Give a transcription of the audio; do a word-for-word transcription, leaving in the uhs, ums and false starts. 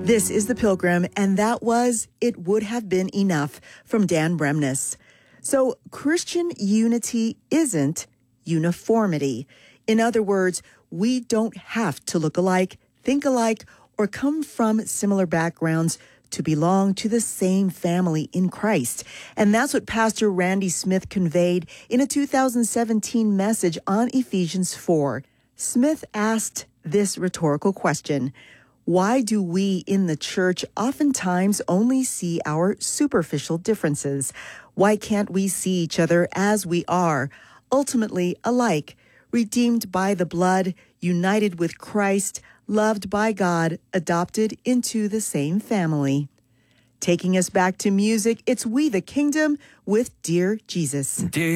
This is The Pilgrim, and that was It Would Have Been Enough from Dan Bremnes. So Christian unity isn't uniformity. In other words, we don't have to look alike, think alike, or come from similar backgrounds to belong to the same family in Christ. And that's what Pastor Randy Smith conveyed in a two thousand seventeen message on Ephesians four. Smith asked this rhetorical question: why do we in the church oftentimes only see our superficial differences? Why can't we see each other as we are, ultimately alike, redeemed by the blood, united with Christ, loved by God, adopted into the same family? Taking us back to music, it's We the Kingdom with Dear Jesus. Dear